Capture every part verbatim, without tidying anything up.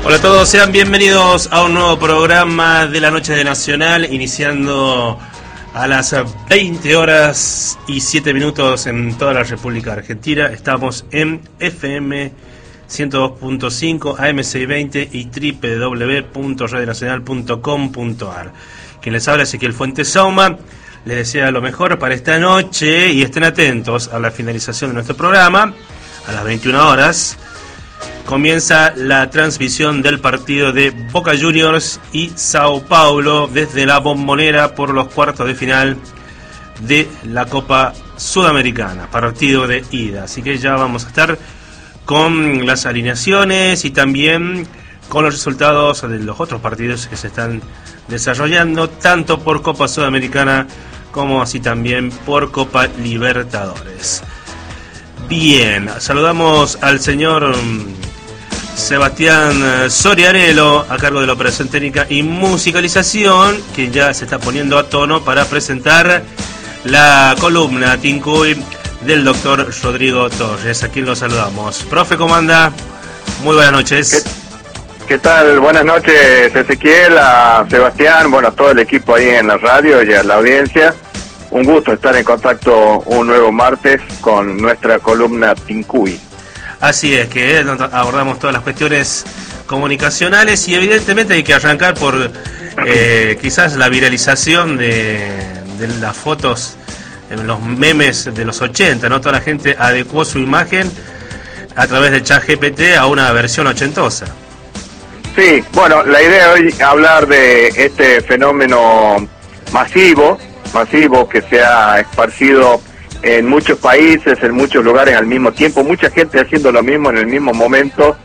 Hola a todos, sean bienvenidos a un nuevo programa de la Noche de Nacional, iniciando a las veinte horas y siete minutos en toda la República Argentina. Estamos en F M ciento dos punto cinco, A M seiscientos veinte y doble u doble u doble u punto radio nacional punto com punto a r. Quien les habla es Ezequiel Fuentes Sauma. Les desea lo mejor para esta noche y estén atentos a la finalización de nuestro programa. A las veintiuna horas comienza la transmisión del partido de Boca Juniors y Sao Paulo desde la Bombonera por los cuartos de final de la Copa Sudamericana, partido de ida. Así que ya vamos a estar con las alineaciones y también con los resultados de los otros partidos que se están desarrollando, tanto por Copa Sudamericana como así también por Copa Libertadores. Bien, saludamos al señor Sebastián Soriarello, a cargo de la operación técnica y musicalización, que ya se está poniendo a tono para presentar la columna Tincuy del doctor Rodrigo Torres, a quien lo saludamos. Profe, ¿cómo anda? Muy buenas noches. ¿Qué, qué tal? Buenas noches, Ezequiel, a Sebastián, bueno, a todo el equipo ahí en la radio y a la audiencia. Un gusto estar en contacto un nuevo martes con nuestra columna Tincuy. Así es, que abordamos todas las cuestiones comunicacionales y evidentemente hay que arrancar por eh, quizás la viralización de, de las fotos, en los memes de los ochenta, ¿no? Toda la gente adecuó su imagen a través del chat G P T a una versión ochentosa. Sí, bueno, la idea hoy es hablar de este fenómeno masivo, masivo que se ha esparcido en muchos países, en muchos lugares al mismo tiempo, mucha gente haciendo lo mismo en el mismo momento,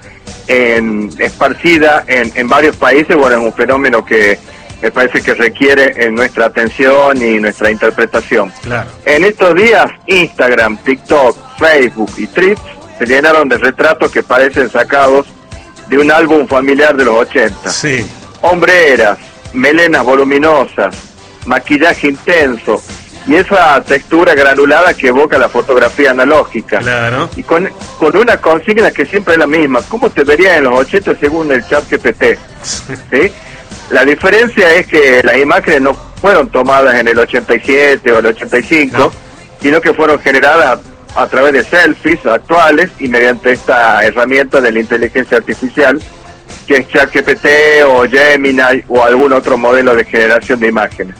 en, esparcida en, en varios países. Bueno, es un fenómeno que me parece que requiere en nuestra atención y nuestra interpretación. Claro. En estos días, Instagram, TikTok, Facebook y Threads se llenaron de retratos que parecen sacados de un álbum familiar de los ochenta. Sí. Hombreras, melenas voluminosas, maquillaje intenso y esa textura granulada que evoca la fotografía analógica. Claro. Y con, con una consigna que siempre es la misma: ¿cómo te verías en los ochenta según el chat G P T? ¿Sí? La diferencia es que las imágenes no fueron tomadas en el ochenta y siete o el ochenta y cinco, no, sino que fueron generadas a, a través de selfies actuales y mediante esta herramienta de la inteligencia artificial, que es ChatGPT o Gemini o algún otro modelo de generación de imágenes.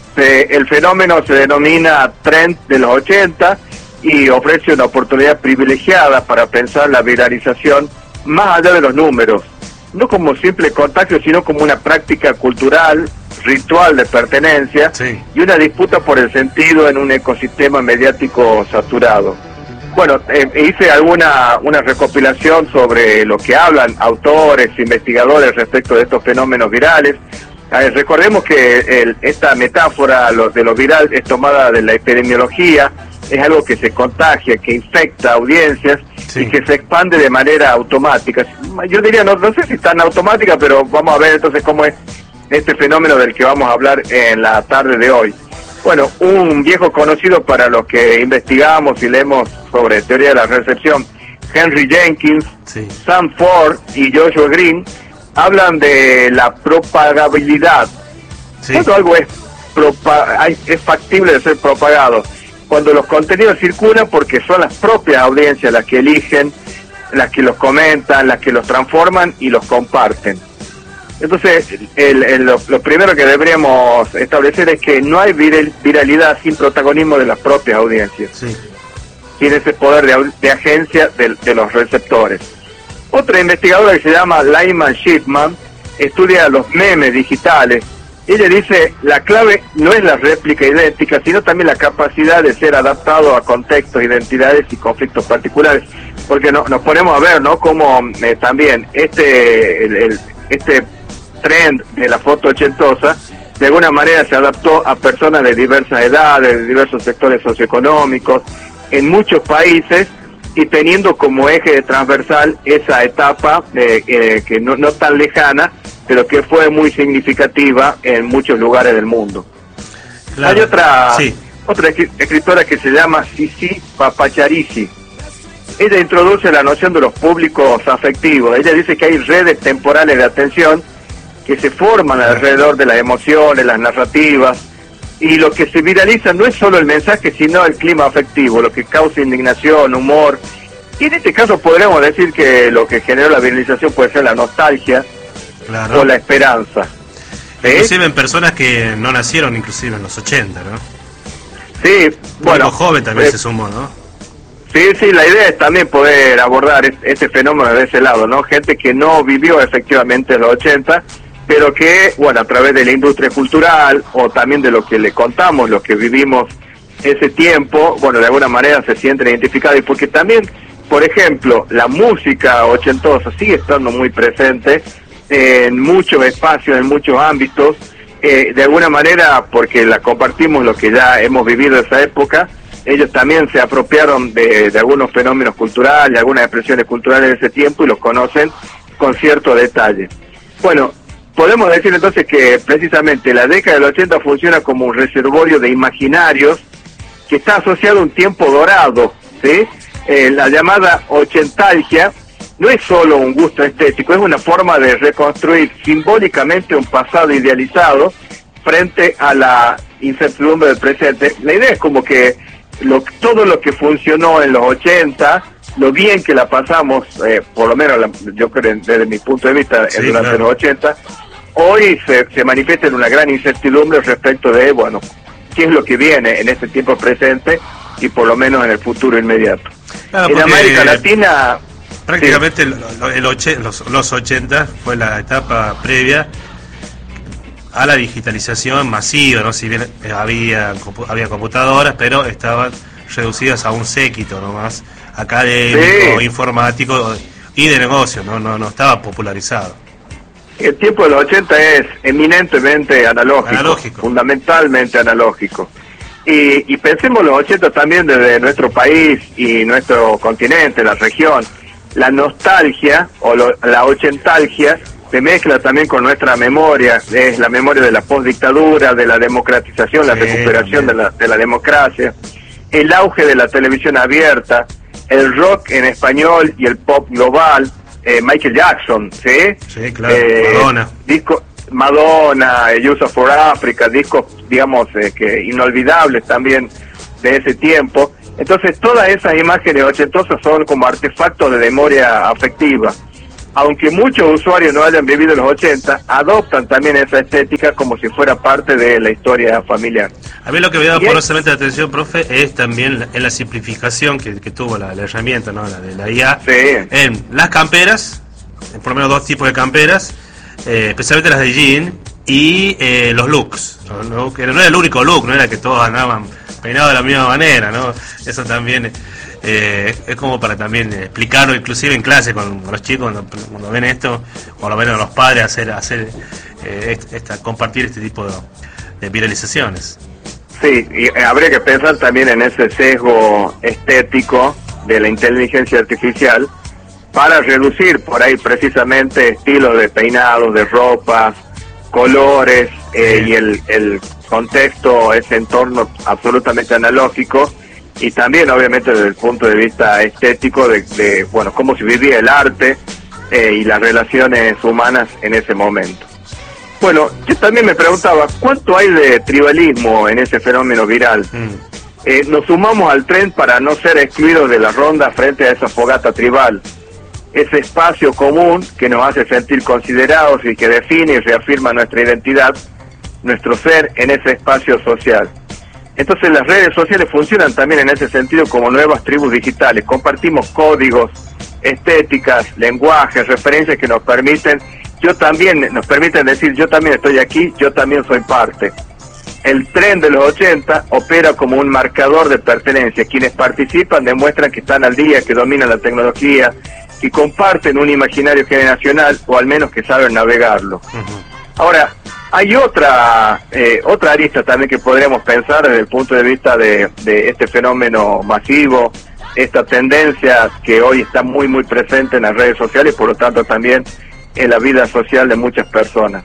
El fenómeno se denomina Trend de los ochenta y ofrece una oportunidad privilegiada para pensar la viralización más allá de los números, no como simple contagio, sino como una práctica cultural, ritual de pertenencia, sí, y una disputa por el sentido en un ecosistema mediático saturado. Bueno, eh, hice alguna una recopilación sobre lo que hablan autores, investigadores respecto de estos fenómenos virales. Eh, recordemos que el, esta metáfora lo, de lo viral es tomada de la epidemiología, es algo que se contagia, que infecta audiencias, sí, y que se expande de manera automática. Yo diría, no, no sé si tan automática, pero vamos a ver entonces cómo es este fenómeno del que vamos a hablar en la tarde de hoy. Bueno, un viejo conocido para los que investigamos y leemos sobre teoría de la recepción, Henry Jenkins, sí, Sam Ford y Joshua Green, hablan de la propagabilidad. Sí. Cuando algo es, propa es factible de ser propagado, cuando los contenidos circulan porque son las propias audiencias las que eligen, las que los comentan, las que los transforman y los comparten. Entonces, el, el, lo, lo primero que deberíamos establecer es que no hay viral, viralidad sin protagonismo de las propias audiencias, sí, sin ese poder de, de agencia de, de los receptores. Otra investigadora que se llama Lyman Shipman estudia los memes digitales. Ella dice, la clave no es la réplica idéntica, sino también la capacidad de ser adaptado a contextos, identidades y conflictos particulares. Porque no, nos ponemos a ver, ¿no?, cómo eh, también este el, el, este trend de la foto ochentosa de alguna manera se adaptó a personas de diversas edades, de diversos sectores socioeconómicos, en muchos países, y teniendo como eje transversal esa etapa eh, eh, que no, no tan lejana, pero que fue muy significativa en muchos lugares del mundo. Claro. Hay otra, sí, otra escritora que se llama Sisi Papacharici. ella introduce la noción de los públicos afectivos. Ella dice que hay redes temporales de atención que se forman alrededor de las emociones, las narrativas, y lo que se viraliza no es solo el mensaje, sino el clima afectivo, lo que causa indignación, humor. Y en este caso podríamos decir que lo que generó la viralización puede ser la nostalgia, claro, o la esperanza. ¿Sí? Inclusive en personas que no nacieron inclusive en los ochenta, ¿no? Sí, bueno. El joven también eh, se sumó, ¿no? Sí, sí, la idea es también poder abordar es, ese fenómeno de ese lado, ¿no? Gente que no vivió efectivamente en los ochenta, pero que, bueno, a través de la industria cultural o también de lo que le contamos, lo que vivimos ese tiempo, bueno, de alguna manera se sienten identificados. Y porque también, por ejemplo, la música ochentosa sigue estando muy presente en muchos espacios, en muchos ámbitos, eh, de alguna manera porque la compartimos lo que ya hemos vivido de esa época. Ellos también se apropiaron de, de algunos fenómenos culturales, de algunas expresiones culturales de ese tiempo y los conocen con cierto detalle. Bueno, podemos decir entonces que precisamente la década del ochenta funciona como un reservorio de imaginarios que está asociado a un tiempo dorado, ¿sí? Eh, la llamada ochentalgia no es solo un gusto estético, es una forma de reconstruir simbólicamente un pasado idealizado frente a la incertidumbre del presente. La idea es como que lo, todo lo que funcionó en los ochenta, lo bien que la pasamos, eh, por lo menos la, yo creo desde mi punto de vista, sí, durante claro. los ochenta, hoy se, se manifiesta en una gran incertidumbre respecto de, bueno, qué es lo que viene en este tiempo presente y por lo menos en el futuro inmediato. Claro, en América Latina... Prácticamente sí. el, el oche, los, los ochenta fue la etapa previa a la digitalización masiva, ¿no? Si bien había, había computadoras, pero estaban reducidas a un séquito nomás, académico, sí. informático y de negocio, no, no, no estaba popularizado. El tiempo de los ochenta es eminentemente analógico, analógico. fundamentalmente analógico. Y, y pensemos los ochenta también desde nuestro país y nuestro continente, la región. La nostalgia o lo, la ochentalgia se mezcla también con nuestra memoria, es la memoria de la postdictadura, de la democratización, sí, la recuperación de la, de la democracia, el auge de la televisión abierta, el rock en español y el pop global, eh, Michael Jackson, ¿sí? Sí, claro, eh, Madonna. Disco, Madonna, Youth for Africa, discos, digamos, eh, que inolvidables también de ese tiempo. Entonces todas esas imágenes ochentosas son como artefactos de memoria afectiva. Aunque muchos usuarios no hayan vivido los ochenta, adoptan también esa estética como si fuera parte de la historia familiar. A mí lo que me da poderosamente la atención, profe, es también la, en la simplificación que, que tuvo la, la herramienta, ¿no? La de la I A, sí. en las camperas, en por lo menos dos tipos de camperas, eh, especialmente las de jean, y eh, los looks. ¿no? Que no era el único look, no era que todos andaban peinados de la misma manera, ¿no? Eso también eh, es como para también explicarlo, inclusive en clase con, con los chicos cuando, cuando ven esto, o lo ven a los padres hacer hacer eh, esta, compartir este tipo de, de viralizaciones. Sí, y habría que pensar también en ese sesgo estético de la inteligencia artificial para reducir por ahí precisamente estilos de peinados, de ropas, colores, eh, sí. y el, el contexto, ese entorno absolutamente analógico, y también obviamente desde el punto de vista estético de, de bueno, cómo se vivía el arte eh, y las relaciones humanas en ese momento. Bueno, yo también me preguntaba, ¿cuánto hay de tribalismo en ese fenómeno viral? Mm. Eh, nos sumamos al tren para no ser excluidos de la ronda frente a esa fogata tribal, ese espacio común que nos hace sentir considerados y que define y reafirma nuestra identidad, nuestro ser en ese espacio social. Entonces las redes sociales funcionan también en ese sentido como nuevas tribus digitales. Compartimos códigos, estéticas, lenguajes, referencias que nos permiten, yo también, nos permiten decir yo también estoy aquí, yo también soy parte. El tren de los ochenta opera como un marcador de pertenencia. Quienes participan demuestran que están al día, que dominan la tecnología, que comparten un imaginario generacional o al menos que saben navegarlo. Uh-huh. Ahora, hay otra eh, otra arista también que podríamos pensar desde el punto de vista de, de este fenómeno masivo, esta tendencia que hoy está muy muy presente en las redes sociales y por lo tanto también en la vida social de muchas personas.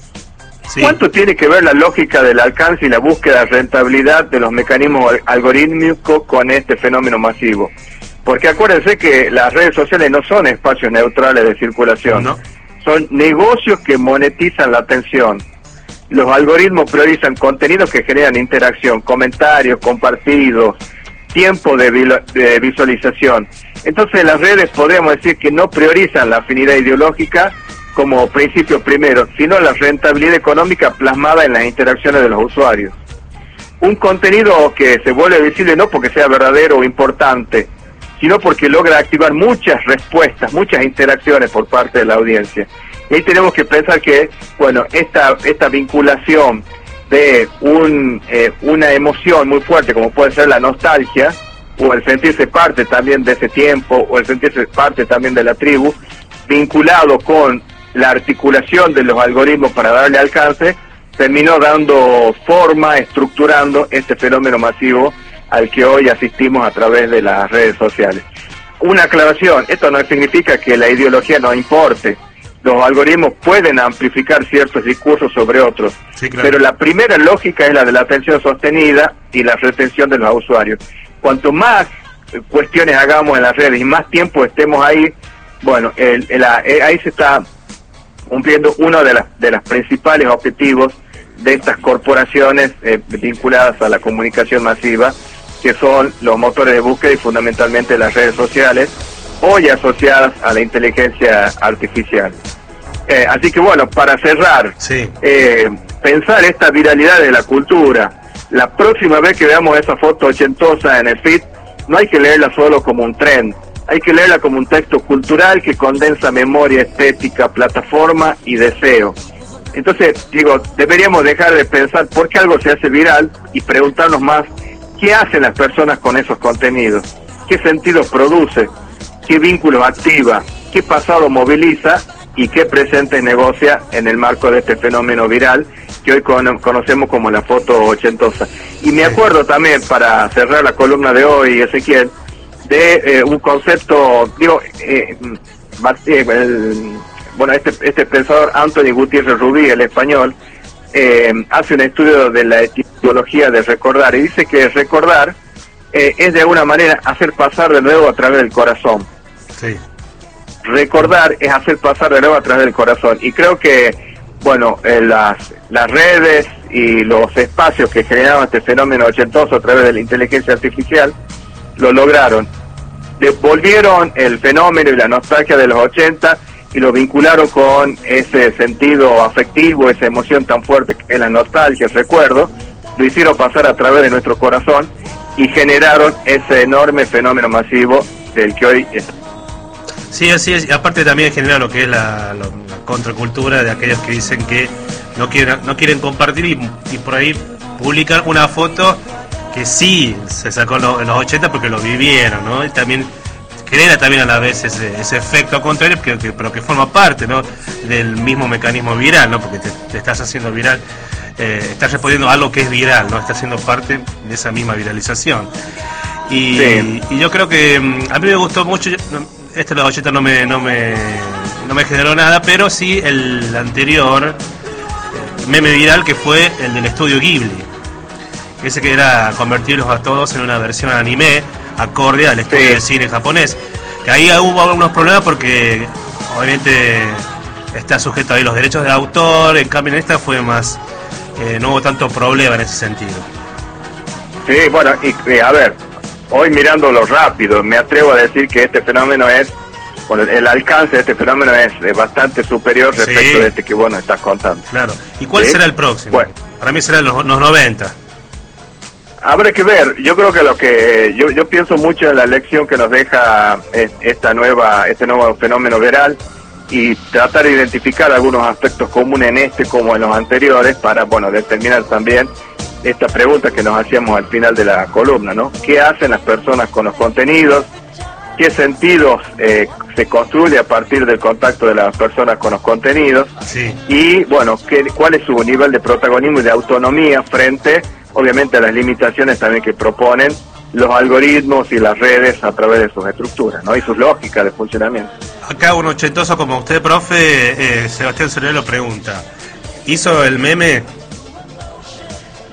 Sí. ¿Cuánto tiene que ver la lógica del alcance y la búsqueda de rentabilidad de los mecanismos algorítmicos con este fenómeno masivo? Porque acuérdense que las redes sociales no son espacios neutrales de circulación, no. Son negocios que monetizan la atención. Los algoritmos priorizan contenidos que generan interacción, comentarios, compartidos, tiempo de, de visualización. Entonces las redes podríamos decir que no priorizan la afinidad ideológica como principio primero, sino la rentabilidad económica plasmada en las interacciones de los usuarios. Un contenido que se vuelve visible no porque sea verdadero o importante, sino porque logra activar muchas respuestas, muchas interacciones por parte de la audiencia. Y ahí tenemos que pensar que, bueno, esta esta vinculación de un eh, una emoción muy fuerte, como puede ser la nostalgia, o el sentirse parte también de ese tiempo, o el sentirse parte también de la tribu, vinculado con la articulación de los algoritmos para darle alcance, terminó dando forma, estructurando este fenómeno masivo al que hoy asistimos a través de las redes sociales. Una aclaración, esto no significa que la ideología no importe. Los algoritmos pueden amplificar ciertos discursos sobre otros, sí, claro. Pero la primera lógica es la de la atención sostenida y la retención de los usuarios. Cuanto más cuestiones hagamos en las redes y más tiempo estemos ahí, bueno, el, el, el, ahí se está cumpliendo uno de las de los principales objetivos de estas corporaciones eh, vinculadas a la comunicación masiva, que son los motores de búsqueda y fundamentalmente las redes sociales, hoy asociadas a la inteligencia artificial. Eh, así que bueno, para cerrar, sí. eh, pensar esta viralidad de la cultura, la próxima vez que veamos esa foto ochentosa en el feed, no hay que leerla solo como un trend, hay que leerla como un texto cultural que condensa memoria, estética, plataforma y deseo. Entonces, digo, deberíamos dejar de pensar por qué algo se hace viral y preguntarnos más, ¿qué hacen las personas con esos contenidos? ¿Qué sentido produce? ¿Qué vínculos activa? ¿Qué pasado moviliza? ¿Y qué presente negocia en el marco de este fenómeno viral que hoy con, conocemos como la foto ochentosa? Y me acuerdo también, para cerrar la columna de hoy, Ezequiel, de eh, un concepto, digo, eh, el, bueno, este, este pensador Anthony Gutiérrez Rubí, el español, eh, hace un estudio de la etimología de recordar y dice que recordar eh, es de alguna manera hacer pasar de nuevo a través del corazón. Sí. Recordar es hacer pasar de nuevo a través del corazón, y creo que, bueno, eh, las, las redes y los espacios que generaban este fenómeno ochentoso a través de la inteligencia artificial lo lograron. Devolvieron el fenómeno y la nostalgia de los ochenta y lo vincularon con ese sentido afectivo, esa emoción tan fuerte que es la nostalgia, el recuerdo, lo hicieron pasar a través de nuestro corazón y generaron ese enorme fenómeno masivo del que hoy está. Sí, así es, y aparte también genera lo que es la, la, la contracultura de aquellos que dicen que no quieren no quieren compartir y, y por ahí publican una foto que sí se sacó en los, en los ochenta porque lo vivieron, ¿no? Y también genera también a la vez ese, ese efecto contrario, que, que, pero que forma parte, ¿no?, del mismo mecanismo viral, ¿no? Porque te, te estás haciendo viral, eh, estás respondiendo a algo que es viral, ¿no? Estás siendo parte de esa misma viralización. Y, sí. y yo creo que a mí me gustó mucho, este de los ochenta no me, no me, no me generó nada, pero sí el anterior meme viral, que fue el del estudio Ghibli. Ese que era convertirlos a todos en una versión anime acorde al estudio sí. de cine japonés. Que ahí hubo algunos problemas porque obviamente está sujeto ahí los derechos de autor, en cambio en esta fue más, eh, no hubo tanto problema en ese sentido. Sí, bueno, y, y a ver, hoy mirándolo rápido, me atrevo a decir que este fenómeno es, bueno, el alcance de este fenómeno es, es bastante superior respecto sí. de este que vos nos estás contando. Claro. ¿Y cuál ¿Sí? será el próximo? Bueno. Para mí será los, los noventa. Habrá que ver. Yo creo que lo que yo yo pienso mucho en la lección que nos deja esta nueva este nuevo fenómeno viral y tratar de identificar algunos aspectos comunes en este como en los anteriores para, bueno, determinar también esta pregunta que nos hacíamos al final de la columna, ¿no? ¿Qué hacen las personas con los contenidos? ¿Qué sentidos eh, se construye a partir del contacto de las personas con los contenidos? Sí. Y, bueno, ¿qué, ¿cuál es su nivel de protagonismo y de autonomía frente, obviamente, a las limitaciones también que proponen los algoritmos y las redes a través de sus estructuras, ¿no? Y sus lógicas de funcionamiento? Acá un ochentoso como usted, profe, eh, Sebastián Soler lo pregunta. ¿Hizo el meme?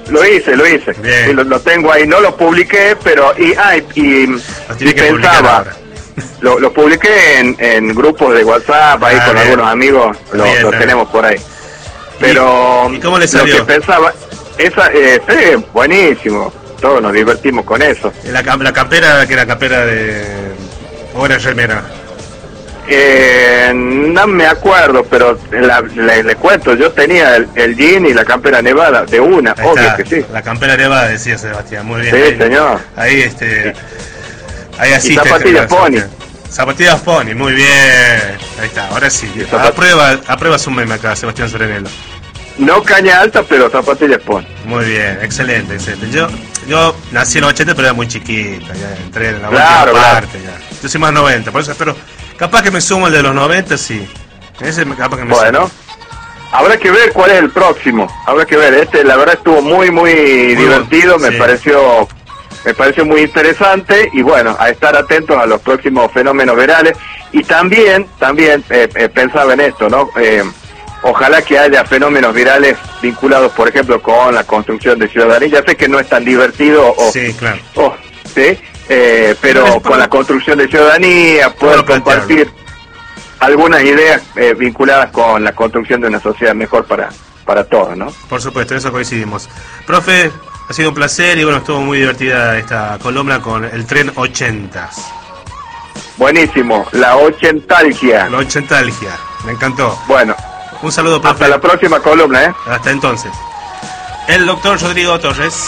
Lo hice, lo hice. Bien. Y lo, lo tengo ahí, no lo publiqué, pero... Y, ah, y, y, Lo tiene y que publicar pensaba... ahora. Lo, lo publiqué en, en grupos de WhatsApp, ahí Ah, con bien. algunos amigos, lo, Bien, lo bien. tenemos por ahí. Pero... ¿Y, y cómo le salió? Lo que pensaba... Esa, eh, sí, buenísimo. Todos nos divertimos con eso. La, cam- la campera, que era campera de... ¿O era remera? Eh, no me acuerdo, pero la, la- le cuento, yo tenía el, el jean y la campera nevada, de una, Ahí obvio está, que sí. la campera nevada, decía Sebastián, muy bien. Sí, ahí, señor. Ahí, este... Ahí Y asiste. zapatillas este, Pony. Zapatillas Pony, muy bien. Ahí está, ahora sí. Y zapat- Aprueba, aprueba su meme acá, Sebastián Serenelo. No caña alta, pero zapatillas Pony. Muy bien, excelente, excelente. Yo yo nací en los ochenta, pero era muy chiquita, ya entré en la Claro, última claro. parte. Ya. Yo soy más noventa, por eso espero. Capaz que me sumo el de los noventa, sí. Ese capaz que me Bueno, sumo. habrá que ver cuál es el próximo. Habrá que ver. Este, la verdad, estuvo muy, muy, divertido. bueno, Me sí. pareció, me pareció muy interesante. Y bueno, a estar atentos a los próximos fenómenos virales. Y también, también eh, eh, pensaba en esto, ¿no? Eh, ojalá que haya fenómenos virales vinculados, por ejemplo, con la construcción de ciudadanía. Ya sé que no es tan divertido o, Sí, claro. o sí, eh, pero Pero es con por- la construcción de ciudadanía, poder Puedo plantearlo. compartir algunas ideas eh, vinculadas con la construcción de una sociedad mejor para, para todos, ¿no? Por supuesto, en eso coincidimos. Profe, ha sido un placer y bueno, estuvo muy divertida esta columna con el tren ochentas. Buenísimo, la ochentalgia. La ochentalgia, me encantó. Bueno, Un saludo, profe. hasta la próxima columna, ¿eh? Hasta entonces. El doctor Rodrigo Torres.